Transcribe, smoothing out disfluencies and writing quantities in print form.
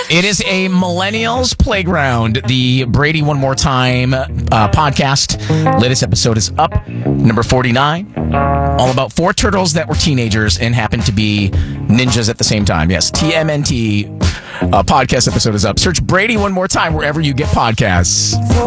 It is a Millennials Playground, the Brady One More Time podcast. Latest episode is up, number 49. All about 4 turtles that were teenagers and happened to be ninjas at the same time. Yes, TMNT podcast episode is up. Search Brady One More Time wherever you get podcasts.